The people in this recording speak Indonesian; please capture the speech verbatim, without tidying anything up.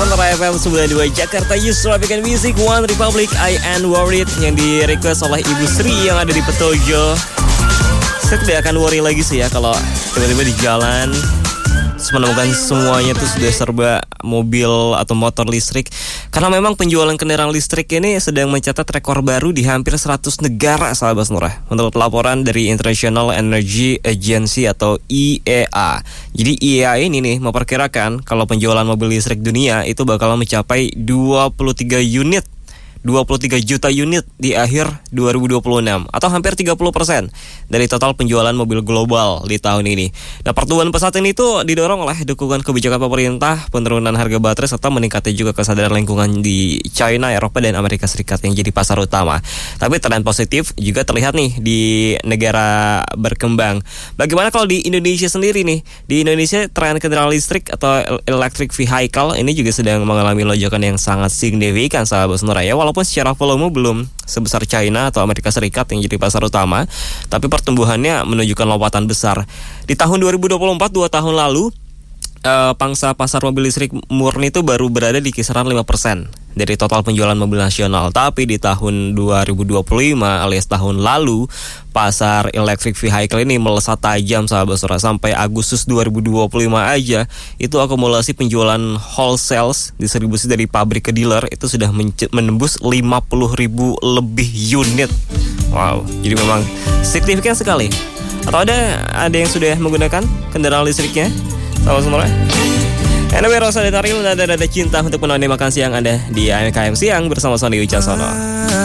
Sonora F M sembilan puluh dua Jakarta, Yusra Bikin Music, One Republic, I Ain't Worried, yang di request oleh Ibu Sri yang ada di Petojo. Saya tidak akan worry lagi sih ya kalau tiba-tiba di jalan menemukan semuanya tuh sudah serba mobil atau motor listrik. Karena memang penjualan kendaraan listrik ini sedang mencatat rekor baru di hampir seratus negara, sahabat Sonora, menurut laporan dari International Energy Agency atau I E A. Jadi I E A ini nih memperkirakan kalau penjualan mobil listrik dunia itu bakal mencapai dua puluh tiga unit dua puluh tiga juta unit di akhir dua ribu dua puluh enam atau hampir tiga puluh persen dari total penjualan mobil global di tahun ini. Nah, pertumbuhan pesat ini tuh didorong oleh dukungan kebijakan pemerintah, penurunan harga baterai, serta meningkatnya juga kesadaran lingkungan di China, Eropa, dan Amerika Serikat yang jadi pasar utama. Tapi tren positif juga terlihat nih di negara berkembang. Bagaimana kalau di Indonesia sendiri nih? Di Indonesia tren kendaraan listrik atau electric vehicle ini juga sedang mengalami lonjakan yang sangat signifikan, sahabat Sonora ya. Walaupun secara volume belum sebesar China atau Amerika Serikat yang jadi pasar utama, tapi pertumbuhannya menunjukkan lompatan besar. Di tahun dua ribu dua puluh empat, dua tahun lalu, eh, pangsa pasar mobil listrik murni itu baru berada di kisaran lima persen dari total penjualan mobil nasional. Tapi di tahun dua ribu dua puluh lima alias tahun lalu, pasar electric vehicle ini melesat tajam, sahabat Sonora. Sampai Agustus dua ribu dua puluh lima aja, itu akumulasi penjualan wholesale distribusi dari pabrik ke dealer itu sudah men- menembus lima puluh ribu lebih unit. Wow, jadi memang signifikan sekali. Atau ada ada yang sudah menggunakan kendaraan listriknya, sahabat Sonora? Anyway, Rosa Detari, nada-nada cinta untuk menemani makan siang Anda di A M K M Siang bersama Sony Wicaksono.